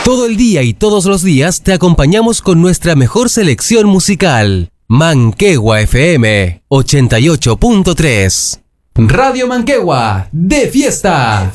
Todo el día y todos los días te acompañamos con nuestra mejor selección musical. Manquehua FM 88.3. Radio Manquehua, de fiesta.